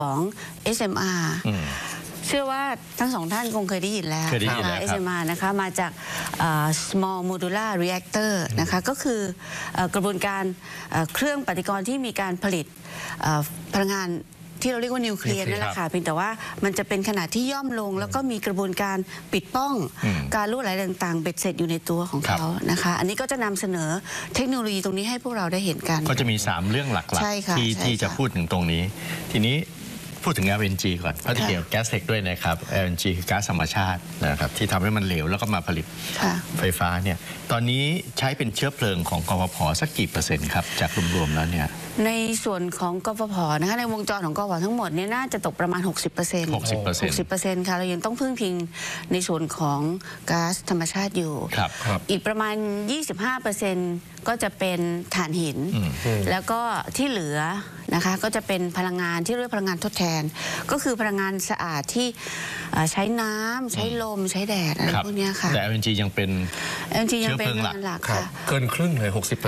ของ SMR เชื่อว่าทั้งสองท่านคงเคยได้ยินแล้วนะคะ SMR นะคะมาจาก small modular reactor นะคะก็คือกระบวนการเครื่องปฏิกรณ์ที่มีการผลิตพลังงานที่เราเรียกว่านิวเคลียร์นั่นแหละค่ะเพียงแต่ว่ามันจะเป็นขนาดที่ย่อมลงแล้วก็มีกระบวนการปิดป้องการรั่วไหลต่างๆเบ็ดเสร็จอยู่ในตัวของเขานะคะอันนี้ก็จะนำเสนอเทคโนโลยีตรงนี้ให้พวกเราได้เห็นกันก็จะมี3เรื่องหลักๆที่จะพูดถึงตรงนี้ทีนี้พูดถึง LNG ก่อนเพราะที่เกี่ยวกับแก๊สเทคด้วยนะครับ LNG คือก๊าซธรรมชาตินะครับที่ทำให้มันเหลวแล้วก็มาผลิตไฟฟ้าเนี่ยตอนนี้ใช้เป็นเชื้อเพลิงของกฟผ.สักกี่เปอร์เซ็นต์ครับจากรวมๆแล้วเนี่ยในส่วนของกฟผ.นะคะในวงจรของกฟผ.ทั้งหมดเนี่ยน่าจะตกประมาณ 60% ค่ะเรายังต้องพึ่งพิงในส่วนของก๊าซธรรมชาติอยู่อีกประมาณ 25% ก็จะเป็นถ่านหินแล้วก็ที่เหลือนะคะก็จะเป็นพลังงานที่เรียกพลังงานทดแทนก็คือพลังงานสะอาดที่ใช้น้ำใช้ลมใช้แดดอะไรพวกนี้ค่ะแต่ LNG ยังเป็นเชื้อเพลิงหลักค่ะเกินครึ่งเลย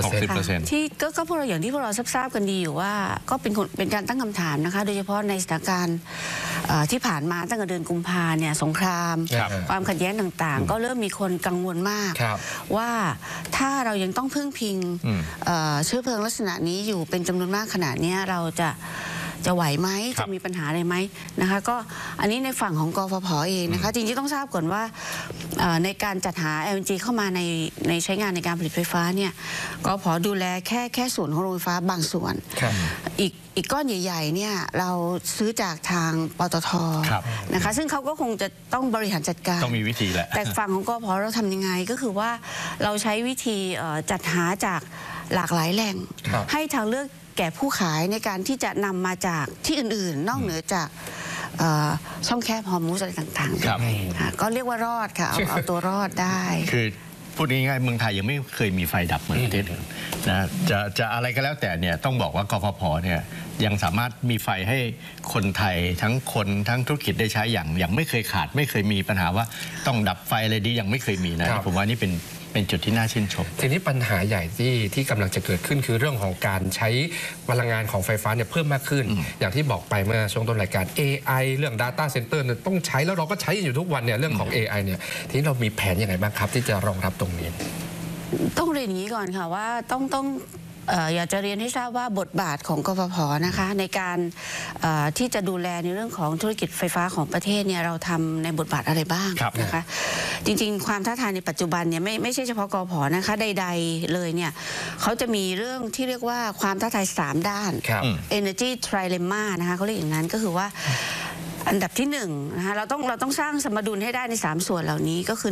60% ที่ก็พวกเราอย่างที่พวกเราทราบกันดีอยู่ว่าก็เป็นการตั้งคำถามนะคะโดยเฉพาะในสถานการณ์ที่ผ่านมาตั้งแต่เดือนกุมภาเนี่ยสงครามความขัดแย้งต่างๆก็เริ่มมีคนกังวลมากว่าถ้าเรายังต้องพึ่งพิงเชื้อเพลิงลักษณะนี้อยู่เป็นจำนวนมากขนาดนี้เราจะไหวไหมจะมีปัญหาอะไรไหมนะคะก็อันนี้ในฝั่งของกฟผ.เองนะคะจริงๆต้องทราบก่อนว่าในการจัดหา LNG เข้ามาในใช้งานในการผลิตไฟฟ้าเนี่ยกฟผ.ดูแลแค่ส่วนของโรงไฟฟ้าบางส่วนอีกก้อนใหญ่ๆเนี่ยเราซื้อจากทางปตท.นะคะซึ่งเขาก็คงจะต้องบริหารจัดการต้องมีวิธีแหละแต่ฝั่งของกฟผ.เราทำยังไงก็คือว่าเราใช้วิธีจัดหาจากหลากหลายแหล่งให้ทางเลือกแก่ผู้ขายในการที่จะนำมาจากที่อื่นๆนอกเหนือจากช่องแคบฮอร์มุสอะไรต่างๆก็เรียกว่ารอดค่ะเอาตัวรอดได้คือพูดง่ายๆเมืองไทยยังไม่เคยมีไฟดับเหมือนประเทศอื่นนะจะอะไรก็แล้วแต่เนี่ยต้องบอกว่ากฟผ.เนี่ยยังสามารถมีไฟให้คนไทยทั้งคนทั้งธุรกิจได้ใช้อย่างไม่เคยขาดไม่เคยมีปัญหาว่าต้องดับไฟอะไรดียังไม่เคยมีนะผมว่านี่เป็นจุดที่น่าชื่นชมทีนี้ปัญหาใหญ่ที่กำลังจะเกิดขึ้นคือเรื่องของการใช้พลังงานของไฟฟ้าเนี่ยเพิ่มมากขึ้นอย่างที่บอกไปเมื่อช่วงต้นรายการ AI เรื่อง Data Center เนี่ยต้องใช้แล้วเราก็ใช้อยู่ทุกวันเนี่ยเรื่องของ AI เนี่ยทีนี้เรามีแผนยังไงบ้างครับที่จะรองรับตรงนี้ต้องเรียนอย่างนี้ก่อนค่ะว่าต้องอยากจะเรียนให้ทราบว่าบทบาทของกฟผ.นะคะในการที่จะดูแลในเรื่องของธุรกิจไฟฟ้าของประเทศเนี่ยเราทำในบทบาทอะไรบ้างนะคะจริงๆความท้าทายในปัจจุบันเนี่ยไม่ใช่เฉพาะกฟผ.นะคะใดๆเลยเนี่ยเขาจะมีเรื่องที่เรียกว่าความท้าทาย3ด้าน Energy Trilemma นะคะเขาเรียกอย่างนั้นก็คือว่าอันดับที่1นะคะเราต้องสร้างสมดุลให้ได้ใน3ส่วนเหล่านี้ก็คือ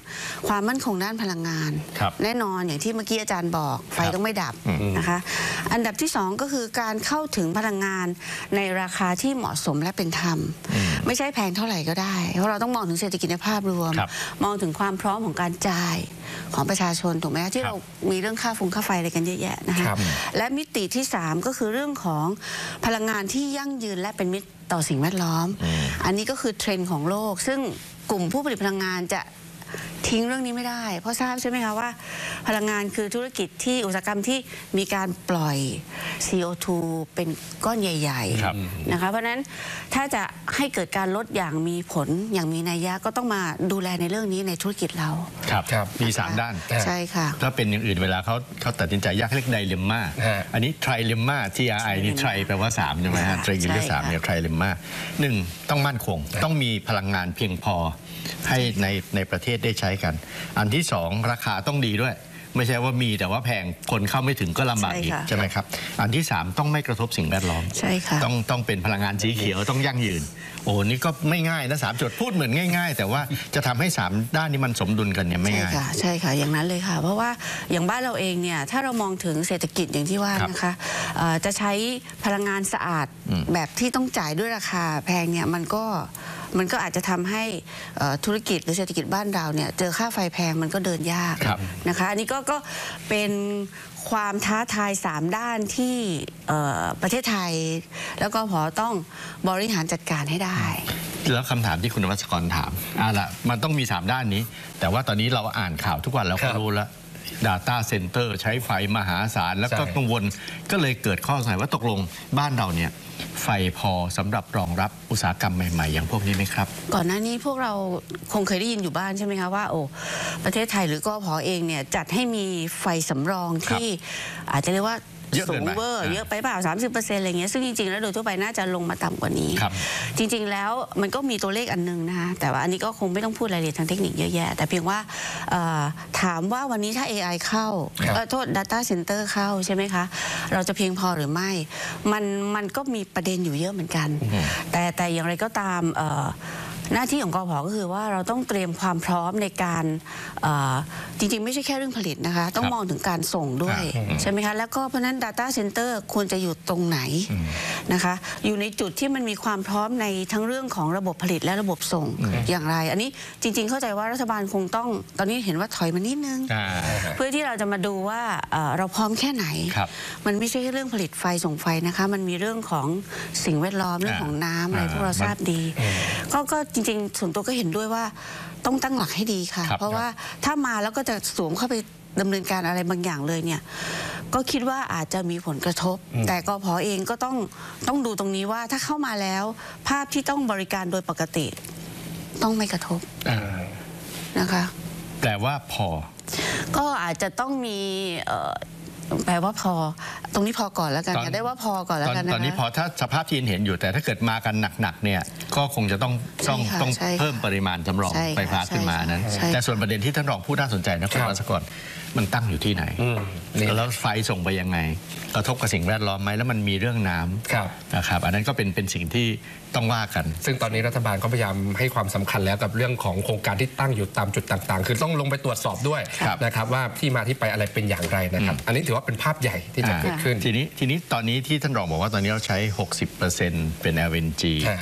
1ความมั่นคงด้านพลังงานแน่นอนอย่างที่เมื่อกี้อาจารย์บอกไฟต้องไม่ดับนะคะอันดับที่2ก็คือการเข้าถึงพลังงานในราคาที่เหมาะสมและเป็นธรรมไม่ใช่แพงเท่าไหร่ก็ได้เพราะเราต้องมองถึงเศรษฐกิจในภาพรวมมองถึงความพร้อมของการจ่ายของประชาชนถูกไหมที่เรามีเรื่องค่าไฟอะไรกันเยอะแยะนะคะและมิติที่3ก็คือเรื่องของพลังงานที่ยั่งยืนและเป็นมิตรต่อสิ่งแวดล้อมอันนี้ก็คือเทรนด์ของโลกซึ่งกลุ่มผู้ผลิตพลังงานจะทิ้งเรื่องนี้ไม่ได้เพราะทราบใช่ไหมคะว่าพลังงานคือธุรกิจที่อุตสาหกรรมที่มีการปล่อย CO2 เป็นก้อนใหญ่ๆนะคะเพราะฉะนั้นถ้าจะให้เกิดการลดอย่างมีผลอย่างมีนัยยะก็ต้องมาดูแลในเรื่องนี้ในธุรกิจเราครับมี3ด้านใช่ค่ะถ้าเป็นอย่างอื่นเวลาเขาตัดสินใจยากเรียกไดเลมม่าอันนี้ไทรเลมม่า TRI นี่ไทรแปลว่า3ใช่ไหมฮะไทรกินด้วย3เนี่ยไทรเลมม่า1ต้องมั่นคงต้องมีพลังงานเพียงพอให้ในประเทศได้ใช้กันอันที่2ราคาต้องดีด้วยไม่ใช่ว่ามีแต่ว่าแพงคนเข้าไม่ถึงก็ลำบากอีกใช่ไหมครับอันที่3ต้องไม่กระทบสิ่งแวดล้อมใช่ค่ะต้องเป็นพลังงานสีเขียวต้องยั่งยืนโอ้นี่ก็ไม่ง่ายนะ3จุดพูดเหมือนง่ายๆแต่ว่าจะทำให้3ด้านนี้มันสมดุลกันเนี่ยไม่ง่ายใช่ค่ะอย่างนั้นเลยค่ะเพราะว่าอย่างบ้านเราเองเนี่ยถ้าเรามองถึงเศรษฐกิจอย่างที่ว่านะคะจะใช้พลังงานสะอาดแบบที่ต้องจ่ายด้วยราคาแพงเนี่ยมันก็อาจจะทำให้ธุรกิจหรือเศรษฐกิจบ้านเราเนี่ยเจอค่าไฟแพงมันก็เดินยากนะคะอันนี้ก็เป็นความท้าทาย3ด้านที่ประเทศไทยแล้วก็ต้องบริหารจัดการให้ได้แล้วคำถามที่คุณนวัชกรถามล่ะมันต้องมี3ด้านนี้แต่ว่าตอนนี้เราอ่านข่าวทุกวันเราก็รู้แล้ว Data Center ใช้ไฟมหาศาลแล้วก็กังวลก็เลยเกิดข้อสงสัยว่าตกลงบ้านเราเนี่ยไฟพอสำหรับรองรับอุตสาหกรรมใหม่ๆอย่างพวกนี้ไหมครับก่อนหน้านี้พวกเราคงเคยได้ยินอยู่บ้านใช่ไหมคะว่าโอ้ประเทศไทยหรือกพ.เองเนี่ยจัดให้มีไฟสำรองที่อาจจะเรียกว่าสูงเวอร์เยอะไปเปล่า 30% อะไรเงี้ยซึ่งจริงๆแล้วโดยทั่วไปน่าจะลงมาต่ำกว่านี้จริงๆแล้วมันก็มีตัวเลขอันนึงนะคะแต่ว่าอันนี้ก็คงไม่ต้องพูดรายละเอียดทางเทคนิคเยอะแยะแต่เพียงว่าถามว่าวันนี้ถ้า AI เข้าโทษ Data Center เข้าใช่ไหมคะเราจะเพียงพอหรือไม่มันก็มีประเด็นอยู่เยอะเหมือนกันแต่อย่างไรก็ตามหน้าที่ของกพ.ก็คือว่าเราต้องเตรียมความพร้อมในการจริงๆไม่ใช่แค่เรื่องผลิตนะคะต้องมองถึงการส่งด้วยใช่ไหมคะแล้วก็เพราะนั้น Data Center ควรจะอยู่ตรงไหนนะคะอยู่ในจุดที่มันมีความพร้อมในทั้งเรื่องของระบบผลิตและระบบส่งอย่างไรอันนี้จริงๆเข้าใจว่ารัฐบาลคงต้องตอนนี้เห็นว่าถอยมานิดนึงเพื่อที่เราจะมาดูว่าเราพร้อมแค่ไหนมันไม่ใช่แค่เรื่องผลิตไฟส่งไฟนะคะมันมีเรื่องของสิ่งแวดล้อมเรื่องของน้ำอะไรพวกเราทราบดีก็จริงๆส่วนตัวก็เห็นด้วยว่าต้องตั้งหลักให้ดีค่ะเพราะว่าถ้ามาแล้วก็จะสวมเข้าไปดำเนินการอะไรบางอย่างเลยเนี่ยก็คิดว่าอาจจะมีผลกระทบแต่กพ.เองก็ต้องดูตรงนี้ว่าถ้าเข้ามาแล้วภาพที่ต้องบริการโดยปกติต้องไม่กระทบนะคะแปลว่าพอก็อาจจะต้องมีแปลว่าพอตรงนี้พอก่อนแล้วกันได้ว่าพอก่อนแล้วกันนะตอนนี้พอถ้าสภาพที่เห็นอยู่แต่ถ้าเกิดมากันหนักๆเนี่ยก็คงจะต้องเพิ่มปริมาณสำรองไฟฟ้าขึ้นมานั้นแต่ส่วนประเด็นที่ท่านรองพูดน่าสนใจนะคุณรัชกรมันตั้งอยู่ที่ไหนแล้วไฟส่งไปยังไงกระทบกับสิ่งแวดล้อมไหมแล้วมันมีเรื่องน้ำนะครับอันนั้นก็เป็นสิ่งที่ต้องว่ากันซึ่งตอนนี้รัฐบาลก็พยายามให้ความสำคัญแล้วกับเรื่องของโครงการที่ตั้งอยู่ตามจุดต่างๆคือต้องลงไปตรวจสอบด้วยนะครับว่าที่มาที่ไปอะไรเป็นอย่างไรนะครับอันนี้ถือว่าเป็นภาพใหญ่ที่จะเกิดขึ้นทีนี้ตอนนี้ที่ท่านรองบอกว่าตอนนี้เราใช้ 60% เป็น LNG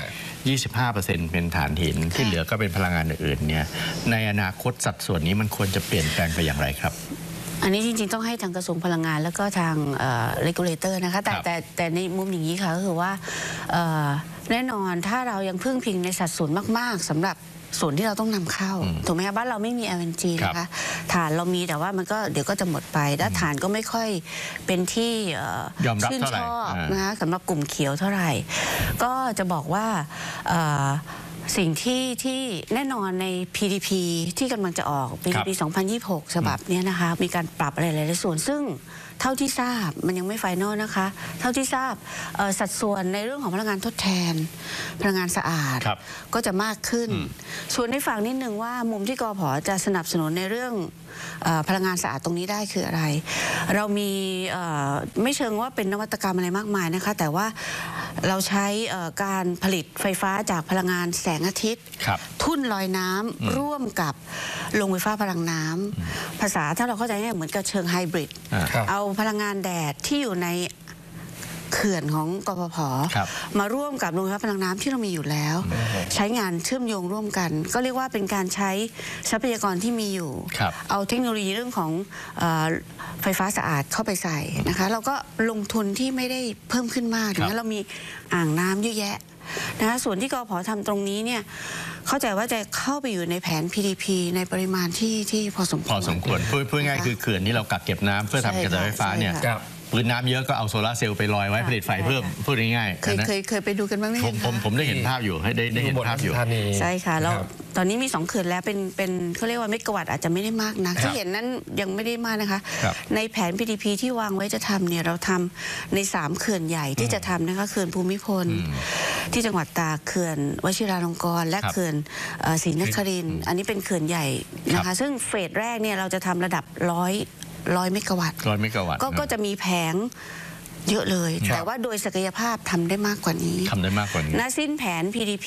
25% เป็นถ่านหินที่เหลือก็เป็นพลังงานอื่นๆเนี่ยในอนาคตสัดส่วนนี้มันควรจะเปลี่ยนแปลงไปอย่างไรครับอันนี้จริงๆต้องให้ทางกระทรวงพลังงานแล้วก็ทาง regulator นะคะแต่ในมุมอย่างนี้ค่ะก็คือว่าแน่นอนถ้าเรายังพึ่งพิงในสัดส่วนมากๆสำหรับส่วนที่เราต้องนำเข้าถูกไหมคะบ้านเราไม่มี LNG นะคะฐานเรามีแต่ว่ามันก็เดี๋ยวก็จะหมดไปและฐานก็ไม่ค่อยเป็นที่ชื่นชอบนะคะสำหรับกลุ่มเขียวเท่าไหร่ก็จะบอกว่าสิ่งที่แน่นอนใน PDP ที่กำลังจะออก PDP 2026 ฉบับนี้นะคะมีการปรับอะไรหลายส่วนซึ่งเท่าที่ทราบมันยังไม่ไฟนอลนะคะเท่าที่ทราบสัดส่วนในเรื่องของพลังงานทดแทนพลังงานสะอาดก็จะมากขึ้นชวนให้ฟังนิดนึงว่ามุมที่กพ.จะสนับสนุนในเรื่องพลังงานสะอาดตรงนี้ได้คืออะไรเรามีไม่เชิงว่าเป็นนวัตกรรมอะไรมากมายนะคะแต่ว่าเราใช้การผลิตไฟฟ้าจากพลังงานแสงอาทิตย์ทุ่นลอยน้ำร่วมกับโรงไฟฟ้าพลังน้ำภาษาถ้าเราเข้าใจง่ายเหมือนกับเชิงไฮบริดเอาพลังงานแดดที่อยู่ในเขื่อนของกพพ.มาร่วมกับโรงไฟฟ้าพลังน้ำที่เรามีอยู่แล้วใช้งานเชื่อมโยงร่วมกันก็เรียกว่าเป็นการใช้ทรัพยากรที่มีอยู่เอาเทคโนโลยีเรื่องของไฟฟ้าสะอาดเข้าไปใส่นะคะเราก็ลงทุนที่ไม่ได้เพิ่มขึ้นมากถึงแม้เรามีอ่างน้ำเยอะแยะนะคะส่วนที่กพ.ทำตรงนี้เนี่ยเข้าใจว่าจะเข้าไปอยู่ในแผน PDP ในปริมาณที่พอสมควรพูดง่ายคือเขื่อนที่เรากักเก็บน้ำเพื่อทำกระแสไฟฟ้าเนี่ยพื้นน้ำเยอะก็เอาโซลาร์เซลล์ไปลอยไว้ผลิตไฟเพิ่มพูดง่ายๆเคยไปดูกันบ้างไหมผมได้เห็นภาพอยู่ได้เห็นภาพอยู่ใช่ค่ะแล้วตอนนี้มี2เขื่อนแล้วเป็นเขาเรียกว่าเมกะวัตต์อาจจะไม่ได้มากนะที่เห็นนั้นยังไม่ได้มากนะคะในแผน PDP ที่วางไว้จะทำเนี่ยเราทำใน3เขื่อนใหญ่ที่จะทำนะคะเขื่อนภูมิพลที่จังหวัดตากเขื่อนวชิราลงกรณ์และเขื่อนศรีนครินทร์อันนี้เป็นเขื่อนใหญ่นะคะซึ่งเฟสแรกเนี่ยเราจะทำระดับ100 เมกะวัตต์ก็จะมีแผงเยอะเลยแต่ว่าโดยศักยภาพทำได้มากกว่านี้ณสิ้นแผน PDP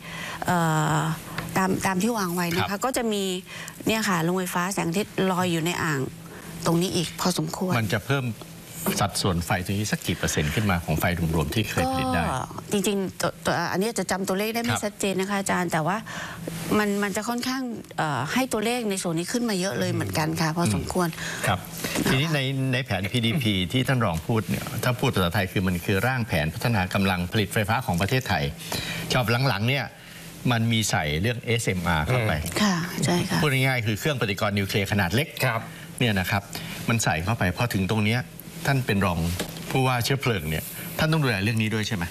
ตามที่วางไว้นะคะก็จะมีเนี่ยค่ะโรงไฟฟ้าแสงอาทิตย์ลอยอยู่ในอ่างตรงนี้อีกพอสมควรมันจะเพิ่มสัดส่วนไฟตรงนี้สักกี่%ขึ้นมาของไฟรวมๆที่เคยผลิตได้จริงๆอันนี้จะจำตัวเลขได้ไม่ชัดเจนนะคะอาจารย์แต่ว่ามันจะค่อนข้างให้ตัวเลขในส่วนนี้ขึ้นมาเยอะเลยเหมือนกันค่ะพอสมควรครับทีนี้ในแผน PDP ที่ท่านรองพูดเนี่ยถ้าพูดภาษาไทยคือมันคือร่างแผนพัฒนากำลังผลิตไฟฟ้าของประเทศไทยชอบหลังๆเนี่ยมันมีใส่เรื่อง SMR เข้าไปค่ะใช่ค่ะพูดง่ายๆคือเครื่องปฏิกรณ์นิวเคลียร์ขนาดเล็กเนี่ยนะครับมันใส่เข้าไปพอถึงตรงเนี้ยท่านเป็นรองผู้ว่าเชื้อเพลิงเนี่ยท่านต้องดูแลเรื่องนี้ด้วยใช่ไหม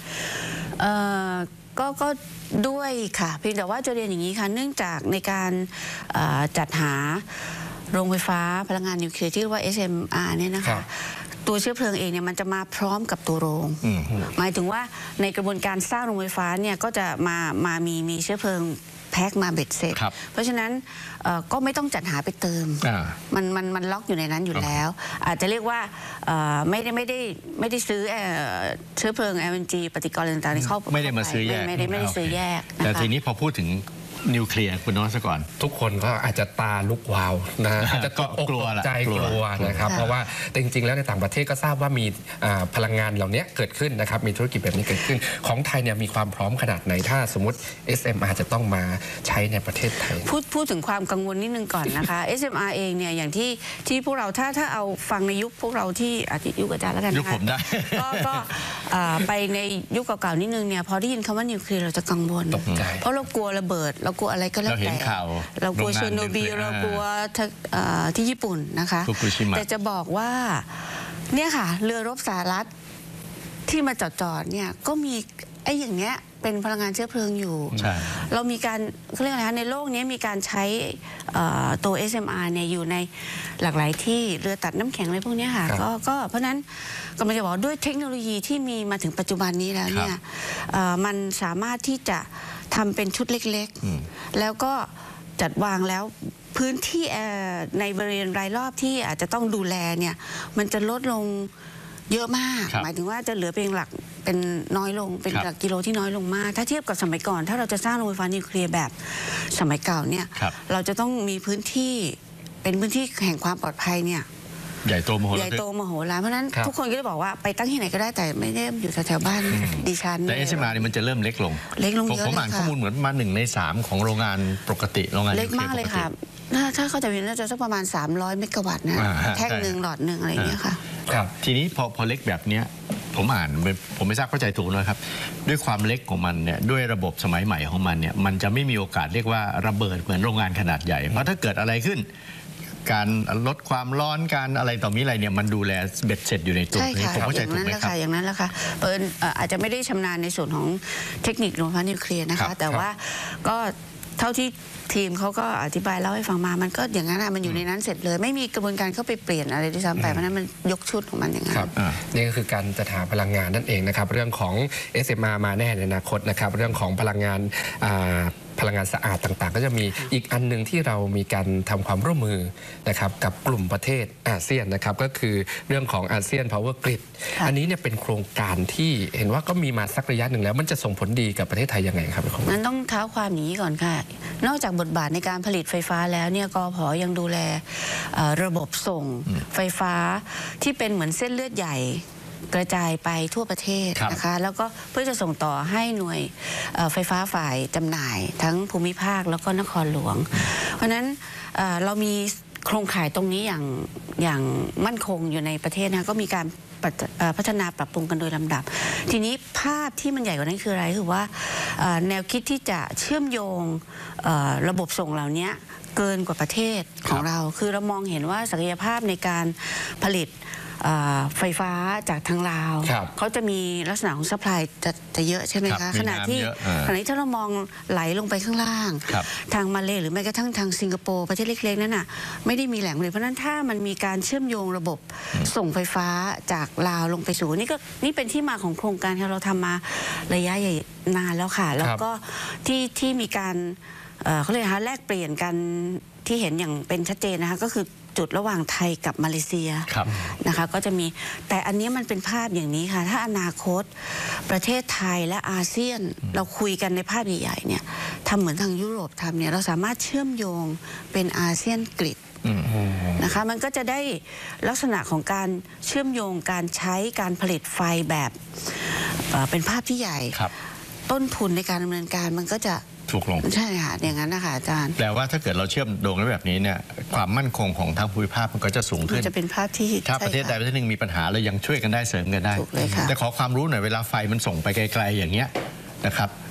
ก็ด้วยค่ะเพียงแต่ว่าจะเรียนอย่างนี้ค่ะเนื่องจากในการจัดหาโรงไฟฟ้าพลังงานนิวเคลียร์ที่เรียกว่า SMR เนี่ยนะคะตัวเชื้อเพลิงเองเนี่ยมันจะมาพร้อมกับตัวโรงหมายถึงว่าในกระบวนการสร้างโรงไฟฟ้าเนี่ยก็จะมามีเชื้อเพลิงแพ็คมาเบ็ดเสร็จเพราะฉะนั้นก็ไม่ต้องจัดหาไปเติมมันล็อกอยู่ในนั้นอยู่แล้วอาจจะเรียกว่าไม่ได้ซื้อเชื้อเพลิง LNG ปฏิกรณ์ต่างๆเข้าไม่ได้มาซื้อแยกไม่ได้ซื้อแยกแต่ทีนี้พอพูดถึงนิวเคลียร์คุณนวัศกรทุกคนก็อาจจะตาลุกวาวนะอาจจะกลัวใจกลัวนะครับเพราะว่าจริงๆแล้วในต่างประเทศก็ทราบว่ามีพลังงานเหล่านี้เกิดขึ้นนะครับมีธุรกิจแบบนี้เกิดขึ้นของไทยเนี่ยมีความพร้อมขนาดไหนถ้าสมมติ SMR จะต้องมาใช้ในประเทศไทยพูดถึงความกังวลนิดนึงก่อนนะคะ SMR เองเนี่ยอย่างที่พวกเราถ้าเอาฟังในยุคพวกเราที่อาจจะยุคอาจารย์แล้วกันยุคผมได้ก็ไปในยุคเก่าๆนิดนึงเนี่ยพอได้ยินคำว่านิวเคลียร์เราจะกังวลเพราะเรากลัวระเบิดเรากลัวอะไรก็แล้วแต่เรากลัวเชอร์โนบิลเรากลัวที่ญี่ปุ่นนะคะแต่จะบอกว่าเนี่ยค่ะเรือรบสหรัฐที่มาจอดเนี่ยก็มีไอ้อย่างเนี้ยเป็นพลังงานเชื้อเพลิงอยู่เรามีการเขาเรียกอะไรคะในโลกนี้มีการใช้ตัว SMR เนี่ยอยู่ในหลากหลายที่เรือตัดน้ำแข็งอะไรพวกนี้ค่ะก็เพราะนั้นกำลังจะบอกด้วยเทคโนโลยีที่มีมาถึงปัจจุบันนี้แล้วเนี่ยมันสามารถที่จะทำเป็นชุดเล็กๆแล้วก็จัดวางแล้วพื้นที่ในบริเวณรายรอบที่อาจจะต้องดูแลเนี่ยมันจะลดลงเยอะมากหมายถึงว่าจะเหลือเพียงหลักเป็นน้อยลงเป็นหลักกิโลที่น้อยลงมากถ้าเทียบกับสมัยก่อนถ้าเราจะสร้างโรงไฟฟ้านิวเคลียร์แบบสมัยเก่าเนี่ยเราจะต้องมีพื้นที่เป็นพื้นที่แห่งความปลอดภัยเนี่ยใหญ่โตมโหฬารเพราะนั้นทุกคนก็จะบอกว่าไปตั้งที่ไหนก็ได้แต่ไม่ได้อยู่แถวๆบ้านดิฉันแต่ SMR นี่มันจะเริ่มเล็กลงเล็กลงเยอะผมอ่านข้อมูลเหมือนมา1 ใน 3ของโรงงานปกติโรงงานเล็กมากเลยค่ะถ้าเขาจะมีน่าจะสักประมาณ300 เมกะวัตต์นะแท่งหนึ่งหลอดหนึ่งอะไรอย่างเงี้ยค่ะทีนี้พอเล็กแบบเนี้ยผมอ่านผมไม่ทราบเข้าใจถูกนะครับด้วยความเล็กของมันเนี่ยด้วยระบบสมัยใหม่ของมันเนี่ยมันจะไม่มีโอกาสเรียกว่าระเบิดเหมือนโรงงานขนาดใหญ่เพราะถ้าเกิดอะไรขึ้นการลดความร้อนการอะไรต่อมีอะไรเนี่ยมันดูแลเบ็ดเสร็จอยู่ในตัวนี้ผมเข้าใจถูกไหมครับอย่างนั้นแหละค่ะอาจจะไม่ได้ชำนาญในส่วนของเทคนิคโรงไฟฟ้านิวเคลียร์นะคะแต่ว่าก็เท่าที่ทีมเขาก็อธิบายเล่าให้ฟังมามันก็อย่างนั้นมันอยู่ในนั้นเสร็จเลยไม่มีกระบวนการเข้าไปเปลี่ยนอะไรด้วยซ้ำไปเพราะนั้นมันยกชุดของมันอย่างนั้นนี่ก็คือการจัดหาพลังงานนั่นเองนะครับเรื่องของ SMR มาแน่ในอนาคตนะครับเรื่องของพลังงานสะอาดต่างๆก็จะมีอีกอันนึงที่เรามีการทำความร่วมมือนะครับกับกลุ่มประเทศอาเซียนนะครับก็คือเรื่องของอาเซียน Power Grid อันนี้เนี่ยเป็นโครงการที่เห็นว่าก็มีมาสักระยะหนึ่งแล้วมันจะส่งผลดีกับประเทศไทยยังไงครับนั้นต้องเท้าความนี้ก่อนค่ะนอกจากบทบาทในการผลิตไฟฟ้าแล้วเนี่ยกพ.ยังดูแลระบบส่งไฟฟ้าที่เป็นเหมือนเส้นเลือดใหญ่กระจายไปทั่วประเทศนะคะแล้วก็เพื่อจะส่งต่อให้หน่วยไฟฟ้าฝ่ายจำหน่ายทั้งภูมิภาคแล้วก็นครหลวงเพราะฉะนั้นเรามีโครงข่ายตรงนี้อย่างมั่นคงอยู่ในประเทศนะก็มีการพัฒนาปรับปรุงกันโดยลำดับทีนี้ภาพที่มันใหญ่กว่านั้นคืออะไรคือว่าแนวคิดที่จะเชื่อมโยงระบบส่งเหล่านี้เกินกว่าประเทศของเราคือเรามองเห็นว่าศักยภาพในการผลิตไฟฟ้าจากทางลาวเขาจะมีลักษณะของซัพพลายจะเยอะใช่ไหมคะขณะที่ถ้าเรามองไหลลงไปข้างล่างทางมาเลหรือแม้กระทั่งทางสิงคโปร์ประเทศเล็กๆนั้นน่ะไม่ได้มีแหล่งเลยเพราะนั้นถ้ามันมีการเชื่อมโยงระบบส่งไฟฟ้าจากลาวลงไปสู่นี่เป็นที่มาของโครงการที่เราทำมาระยะใหญ่นานแล้วค่ะแล้วก็ที่มีการเขาเรียกแลกเปลี่ยนกันที่เห็นอย่างเป็นชัดเจนนะคะก็คือจุดระหว่างไทยกับมาเลเซียนะคะก็จะมีแต่อันนี้มันเป็นภาพอย่างนี้ค่ะถ้าอนาคตประเทศไทยและอาเซียนเราคุยกันในภาพใหญ่ๆเนี่ยทำเหมือนทางยุโรปทำเนี่ยเราสามารถเชื่อมโยงเป็นอาเซียนกริดนะคะมันก็จะได้ลักษณะของการเชื่อมโยงการใช้การผลิตไฟแบบเป็นภาพที่ใหญ่ต้นทุนในการดำเนินการมันก็จะถูกลงใช่ค่ะอย่างนั้นนะคะอาจารย์แปลว่าถ้าเกิดเราเชื่อมโยงแบบนี้เนี่ยความมั่นคงของทางภูมิภาคมันก็จะสูงขึ้นจะเป็นภาพที่ถ้าประเทศใดประเทศหนึ่งมีปัญหาเรายังช่วยกันได้เสริมกันได้แต่ขอความรู้หน่อยเวลาไฟมันส่งไปไกลๆอย่างเงี้ยนะครับ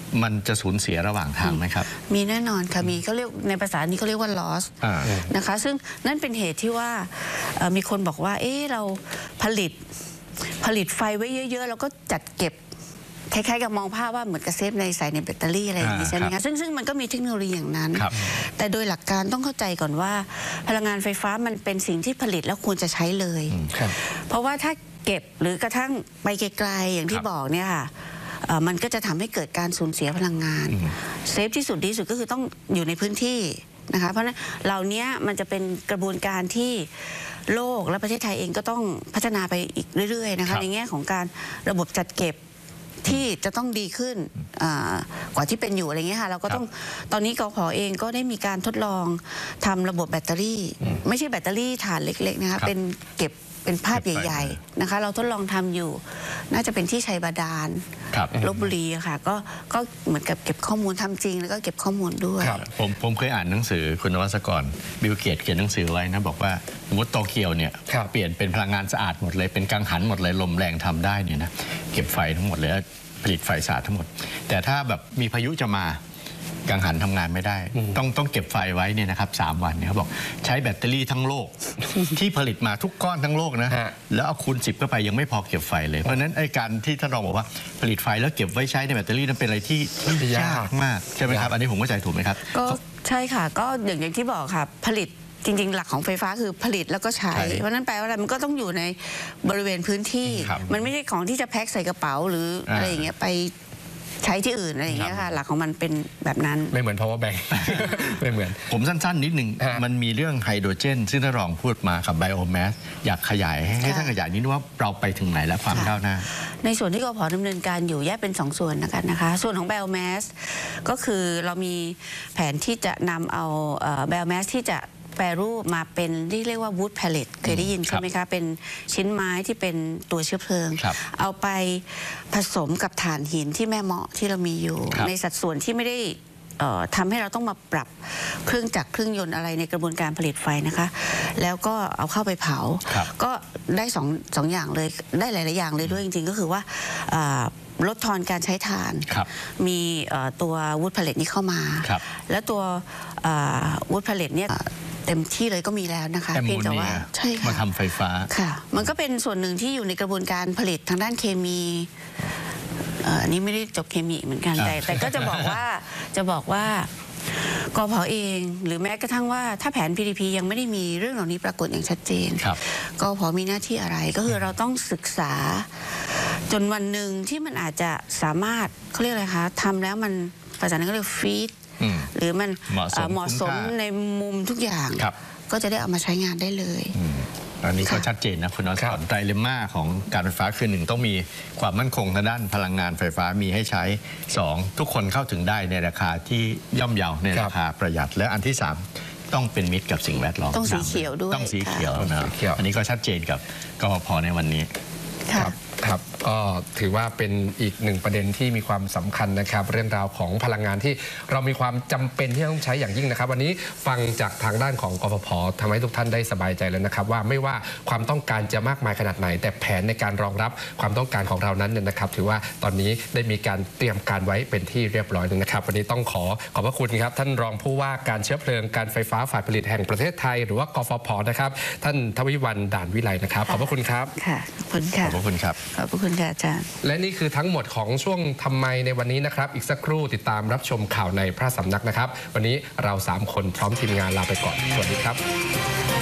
มันจะสูญเสียระหว่างทางไหมครับมีแน่นอนค่ะมีเขาเรียกในภาษานี้เขาเรียกว่า loss นะคะซึ่งนั่นเป็นเหตุที่ว่ามีคนบอกว่าเราผลิตไฟไว้เยอะๆแล้วก็จัดเก็บคล้ายๆกับมองภาพว่าเหมือนกับเซฟในใส่ในแบตเตอรี่อะไรอย่างนี้ใช่ไหมคะซึ่งมันก็มีเทคโนโลยีอย่างนั้นแต่โดยหลักการต้องเข้าใจก่อนว่าพลังงานไฟฟ้ามันเป็นสิ่งที่ผลิตแล้วควรจะใช้เลยเพราะว่าถ้าเก็บหรือกระทั่งไปไกลๆอย่างที่บอกเนี่ยค่ะมันก็จะทำให้เกิดการสูญเสียพลังงานเซฟที่สุดดีสุดก็คือต้องอยู่ในพื้นที่นะคะเพราะฉะนั้นเหล่านี้มันจะเป็นกระบวนการที่โลกและประเทศไทยเองก็ต้องพัฒนาไปอีกเรื่อยๆนะคะในแง่ของการระบบจัดเก็บที่จะต้องดีขึ้นกว่าที่เป็นอยู่อะไรเงี้ยค่ะเราก็ต้องตอนนี้กพ.เองก็ได้มีการทดลองทำระบบแบตเตอรี่ไม่ใช่แบตเตอรี่ถ่านเล็กๆนะคะเป็นเก็บเป็นภาพใหญ่ๆนะคะเราทดลองทำอยู่น่าจะเป็นที่ชัยบาดาลลพบุรีค่ะก็เหมือนกับเก็บข้อมูลทำจริงแล้วก็เก็บข้อมูลด้วยผมเคยอ่านหนังสือคุณนวัศกรบิลเกตเขียนหนังสือไว้นะบอกว่าสมมติโตเกียวเนี่ยเปลี่ยนเป็นพลังงานสะอาดหมดเลยเป็นกังหันหมดเลยลมแรงทำได้เนี่ยนะเก็บไฟทั้งหมดเลยผลิตไฟสะอาดทั้งหมดแต่ถ้าแบบมีพายุจะมากังหันทำงานไม่ได้ต้องเก็บไฟไว้เนี่ยนะครับ3 วันเนี่ยเขาบอกใช้แบตเตอรี่ทั้งโลก ที่ผลิตมาทุกก้อนทั้งโลกนะแล้วเอาคูณ10เข้าไปยังไม่พอเก็บไฟเลยเพราะฉะนั้นไอ้การที่ท่านรองบอกว่าผลิตไฟแล้วเก็บไว้ใช้ในแบตเตอรี่นั้นเป็นอะไรที่ยากมากใช่ไหมครับอันนี้ผมเข้าใจถูกไหมครับก็ใช่ค่ะก็อย่างที่บอกค่ะผลิตจริงๆหลักของไฟฟ้าคือผลิตแล้วก็ใช้เพราะนั้นแปลว่าอะไรมันก็ต้องอยู่ในบริเวณพื้นที่มันไม่ใช่ของที่จะแพ็คใส่กระเป๋าหรืออะไรอย่างเงี้ยไปใช้ที่อื่นอะไรอย่างเงี้ยค่ะหลักของมันเป็นแบบนั้นไม่เหมือน power bank ไม่เหมือนผมสั้นๆนิดนึงมันมีเรื่องไฮโดรเจนซึ่งท่านรองพูดมากับไบโอแมสอยากขยายให้ท่านขยายนิดว่าเราไปถึงไหนและความก้าวหน้าในส่วนที่กพ.ดำเนินการอยู่แยกเป็น2 ส่วนนะคะส่วนของไบโอแมสก็คือเรามีแผนที่จะนำเอาไบโอแมสที่จะแปรรูปมาเป็นที่เรียกว่าวูดแพลเลตเคยได้ยินใช่ไหมคะเป็นชิ้นไม้ที่เป็นตัวเชื้อเพลิงเอาไปผสมกับถ่านหินที่แม่เมาะที่เรามีอยู่ในสัดส่วนที่ไม่ได้ทำให้เราต้องมาปรับเครื่องจักรเครื่องยนต์อะไรในกระบวนการผลิตไฟนะคะแล้วก็เอาเข้าไปเผาก็ได้สองอย่างเลยได้หลายๆอย่างเลยด้วยจริงๆก็คือว่าลดทอนการใช้ถ่านมีตัววูดแพลเลตนี้เข้ามาแล้วตัววูดแพลเลตเนี่ยเต็มที่เลยก็มีแล้วนะคะเพียงแต่ว่าใช่ค่ะมาทำไฟฟ้าค่ะมันก็เป็นส่วนหนึ่งที่อยู่ในกระบวนการผลิตทางด้านเคมีอันนี้ไม่ได้จบเคมีเหมือนกันแต่ก็จะบอกว่ากพ.เองหรือแม้กระทั่งว่าถ้าแผน PDP ยังไม่ได้มีเรื่องเหล่านี้ปรากฏอย่างชัดเจนกพ.มีหน้าที่อะไรก็คือเราต้องศึกษาจนวันหนึ่งที่มันอาจจะสามารถเขาเรียกอะไรคะทำแล้วมันภาษาอังกฤษเรียกฟีดหรือมันเหมาะสมในมุมทุกอย่างก็จะได้เอามาใช้งานได้เลยอันนี้ก็ชัดเจนนะคุณนวัศกรไตรเลม่าของการไฟฟ้าคือ1ต้องมีความมั่นคงทางด้านพลังงานไฟฟ้ามีให้ใช้2ทุกคนเข้าถึงได้ในราคาที่ย่อมเยาในราคาประหยัดและอันที่3ต้องเป็นมิตรกับสิ่งแวดล้อมต้องสีเขียวด้วยต้องสีเขียวนะอันนี้ก็ชัดเจนกับกพพ.ในวันนี้ครับก็ถือว่าเป็นอีก1ประเด็นที่มีความสำคัญนะครับเรื่องราวของพลังงานที่เรามีความจำเป็นที่ต้องใช้อย่างยิ่งนะครับวันนี้ฟังจากทางด้านของกฟผ.ทำให้ทุกท่านได้สบายใจแล้วนะครับว่าไม่ว่าความต้องการจะมากมายขนาดไหนแต่แผนในการรองรับความต้องการของเรานั้นเนี่ยนะครับถือว่าตอนนี้ได้มีการเตรียมการไว้เป็นที่เรียบร้อยแล้วนะครับวันนี้ต้องขอบพระคุณครับท่านรองผู้ว่าการเชื้อเพลิงการไฟฟ้าฝ่ายผลิตแห่งประเทศไทยหรือว่ากฟผ.นะครับท่านทวิวรรณ ด่านวิไลนะครับขอบพระคุณครับค่ะขอบคุณค่ะขอบพระคุณครับขอบคุณค่ะอาจารย์และนี่คือทั้งหมดของช่วงทำไมในวันนี้นะครับอีกสักครู่ติดตามรับชมข่าวในพระสำนักนะครับวันนี้เรา3 คนพร้อมทีมงานลาไปก่อนสวัสดีครับ